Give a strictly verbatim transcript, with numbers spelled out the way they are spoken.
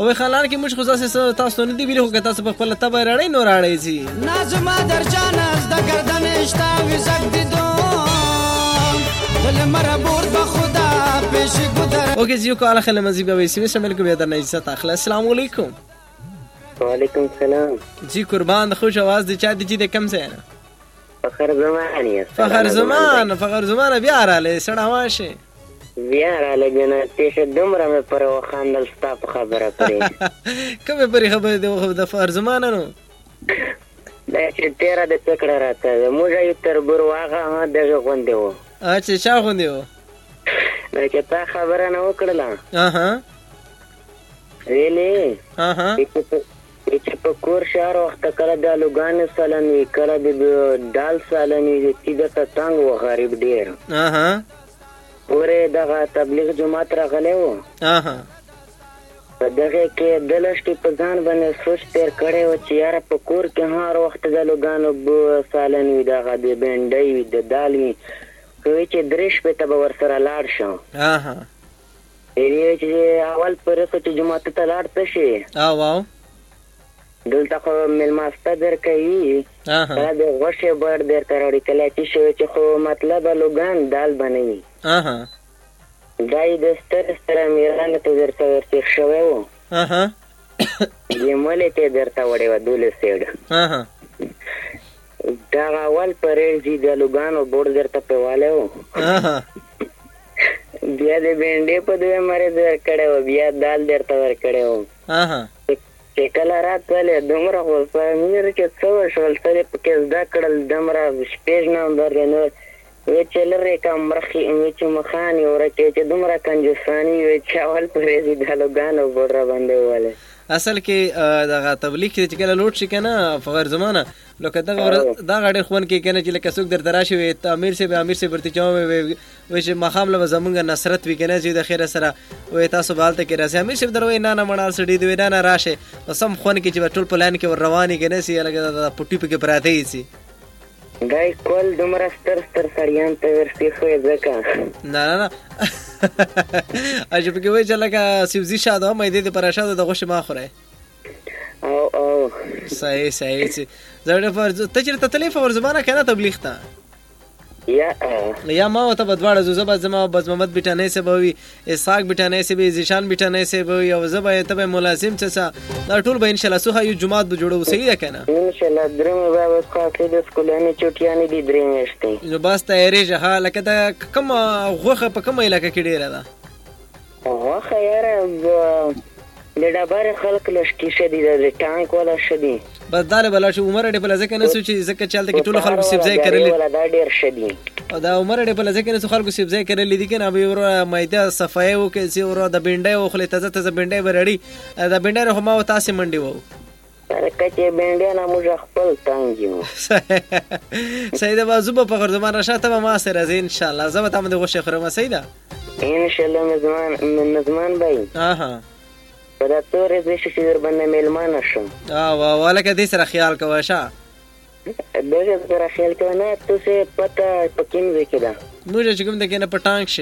وای خلان کې موږ خو تاسو تاسو نه دی ویلو که تاسو په خپل تبه راړی نو راړی سي نازم در جان از د گردن اشتا وزک دیدو دل مربور به خدا پیش گذر. اوکی زیو کاله خل مزیب وی سی شامل کو بیادر نجات اخلا. السلام علیکم. وعلیکم السلام. جی قربان خوش आवाज دی چا دی چې د کم ځای نه؟ فخر زمان یې. فخر زمان فخر زمان بیا رااله سړی واشه. بیا رااله جنا ته دومره مې پر وخاندل ستا په خبره پرې. کومه پرې خبره دی خو د فخر زمان نو؟ دا چې تیرا د پکړه راته موږ یې تر بر واغه دغه غوندې و. اچھا چا غوندې و؟ دا چې تا خبره نه وکړله. اها ویلې اها چې په کور شهر وخت کله د لوګان سالن وی کله د دال سالن وی چې د تنګ و غریب ډیر. اها پورې دغه تبلیغ جماعت راغلی و. اها په دغه کې دلش کې په ځان باندې سوچ تیر کړی و چې یاره په کور کې هر وخت د لوګانو سالن وي دغه د بنډۍ وي د دال وي کوي چې درې شپې ته به ورسره لاړ شم. اها ویلې چې اول پرې چې جماعت ته لاړ ته شي او واو دلته خو مېلماسته درکوي کله د غوښې بړ درته راوړي کله چې شوی چې خو مطلب لوګان دال بنوي. اها دا یې د ستر ستره میرانو ته درته ورسېښ شوی و. اها یې مولې ته درته وړې وه دولس سیډ. اها دغه اول پرې چې د لوګانو بوړ درته پیوالی و. اها بیا د بینډۍ په دویمه درکړی و بیا دال درته ورکړی و. اها چې کله راتللې دومره خو میر چې څه وشول څه یې پکې زده کړل دومره شپېږ نمبر دی نو وی چې لرې کا مرخي وی چې مخانې ورکې چې دومره کنجوساني وی چې اول پرې د لوګانو بوډ را باندې وولی. اصل کې دغه تبلیغ کې چې کله لوټ شي که نه فخر زمانه لکه دغه دغه ډېر خوند کوي که نه چې لکه څوک درته راشي وي امیر صاحب امیر صاحب ورته چوم وي وایي چې ماښام له به زمونږ نصرت وي که نه چې د خیره سره وایي تاسو به هلته کې راسئ امیر صاحب در وایي نه نه مړال سړي دی وایي نه نه راشئ په سم خوند کې چې به ټول په لاین کې ور روان یي که نه سي لکه د پټي پکې پراته یي سي. دا کول دومره ستر ستر سړیان ته ورسې خو یې ځکه نه نه نه چې پکې وایي چې لکه سبزي شاده هم معدې د پراشاده د غوښې مه خورئ. او او صحیح صحیح چې زړه پر ته چېرته تللی فخر زمانه که نه تبلیغ ته؟ یا یا ما ورته به دواړه ځو زه به زما بز محمد بټانی صاحب به وي اسحاق بټانی صاحب وي زیشان بټانی صاحب به وي او زه به ته به ملازم څه دا ټول به انشاءالله څو یو جومات به جوړوو صحیح ده که نه؟ انشاءالله درېمې به اوس خاصې د سکولانې چوټیانې دي درې میاشتې نو بس تیارېږه ښه لکه د کومه غوښه په کومه علاقه کې ډېره ده؟ غوښه یاره د ډبرې خلک لږ ښه دي د ټانک والا ښه دي بس دا له به لاړ شو عمر اډې ځکه نه سو چې ځکه چې هلته کې ټولو خلکو سبزی کرلي دا ډېر ښه دي او دا عمر اډې ځکه نه سو خلکو سبزی کرلي دي که نه به وروره میده صفایي وکړي چې وروره د بینډۍ وخورې تازه تازه بینډۍ به رړي د بینډۍ خو ما و تاسې منډې وو کچې بینډۍ نه موږ خپل تنګ یو. صحیح ده به زه به فخر زمان راشه ته به ما سره ځې انشاءالله زه به تا باندې غوښې خورم صحیح ده انشاءالله مزمان به یي اها په دا څو ورځې شي چې در باندې مېلمانه شم. او هلکه دې سره خیال کوه شه دغه سره خیال کوه نه تاسې پته په کوم ځای کې ده؟ موږ چې کوم دی که نه په ټانک شي